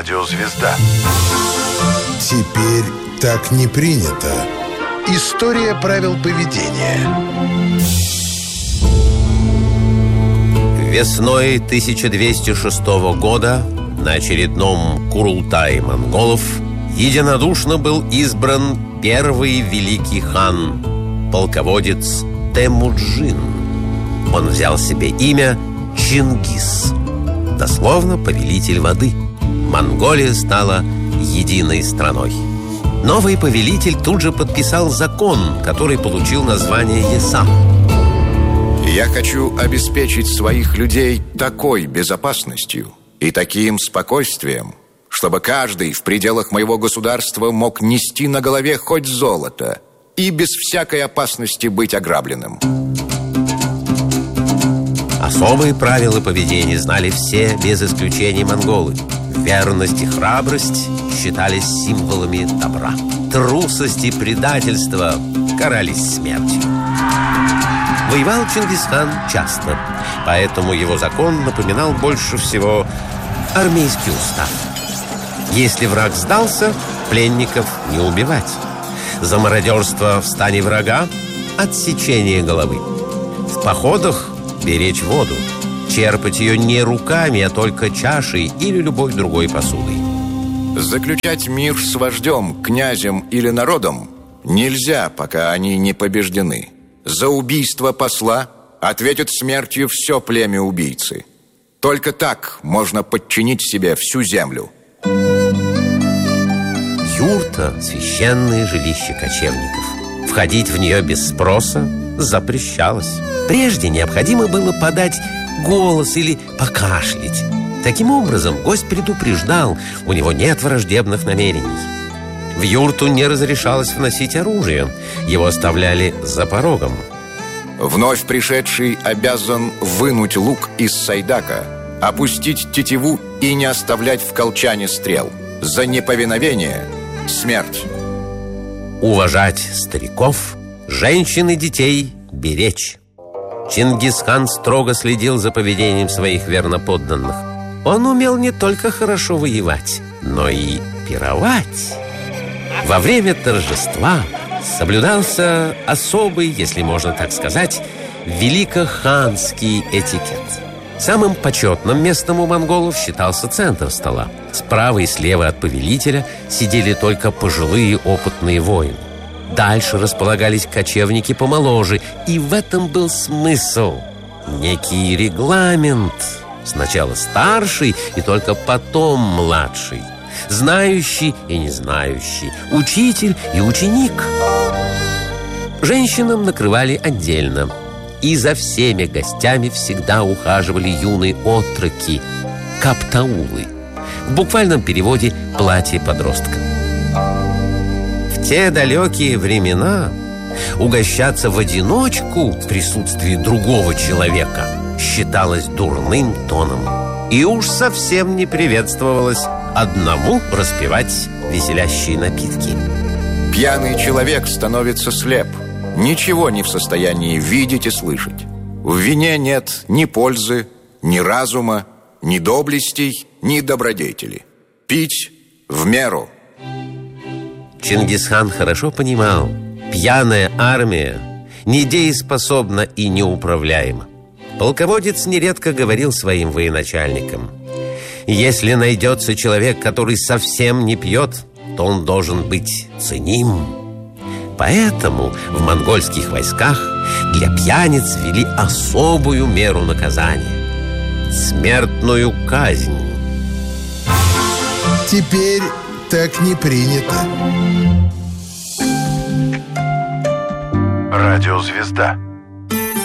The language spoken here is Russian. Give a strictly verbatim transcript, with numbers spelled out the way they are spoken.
Радиозвезда. Теперь так не принято. История правил поведения. Весной тысяча двести шестого года на очередном Курултае монголов единодушно был избран первый великий хан, полководец Темуджин. Он взял себе имя Чингис, дословно повелитель воды. Монголия стала единой страной. Новый повелитель тут же подписал закон, который получил название Ясам. Я хочу обеспечить своих людей такой безопасностью и таким спокойствием, чтобы каждый в пределах моего государства мог нести на голове хоть золото и без всякой опасности быть ограбленным. Особые правила поведения знали все, без исключения монголы. Верность и храбрость считались символами добра. Трусость и предательство карались смертью. Воевал Чингисхан часто, поэтому его закон напоминал больше всего армейский устав. Если враг сдался, пленников не убивать. За мародерство в стане врага – отсечение головы. В походах – беречь воду. Черпать ее не руками, а только чашей или любой другой посудой. Заключать мир с вождем, князем или народом нельзя, пока они не побеждены. За убийство посла ответят смертью все племя убийцы. Только так можно подчинить себе всю землю. Юрта – священное жилище кочевников. Входить в нее без спроса запрещалось. Прежде необходимо было подать голос или покашлять. Таким образом, гость предупреждал, у него нет враждебных намерений. В юрту не разрешалось вносить оружие, его оставляли за порогом. Вновь пришедший обязан вынуть лук из сайдака, опустить тетиву и не оставлять в колчане стрел. За неповиновение – смерть. Уважать стариков, женщин и детей беречь. Чингисхан строго следил за поведением своих верноподданных. Он умел не только хорошо воевать, но и пировать. Во время торжества соблюдался особый, если можно так сказать, великоханский этикет. Самым почетным местом у монголов считался центр стола. Справа и слева от повелителя сидели только пожилые опытные воины. Дальше располагались кочевники помоложе, и в этом был смысл. Некий регламент. Сначала старший, и только потом младший. Знающий и не знающий. Учитель и ученик. Женщинам накрывали отдельно. И за всеми гостями всегда ухаживали юные отроки, каптаулы. В буквальном переводе «платье подростка». В те далекие времена угощаться в одиночку в присутствии другого человека считалось дурным тоном. И уж совсем не приветствовалось одному распивать веселящие напитки. Пьяный человек становится слеп, ничего не в состоянии видеть и слышать. В вине нет ни пользы, ни разума, ни доблестей, ни добродетели. Пить в меру. Чингисхан хорошо понимал, пьяная армия недееспособна и неуправляема. Полководец нередко говорил своим военачальникам: если найдется человек, который совсем не пьет, то он должен быть ценим. Поэтому в монгольских войсках для пьяниц ввели особую меру наказания – смертную казнь. Теперь так не принято. Радиозвезда.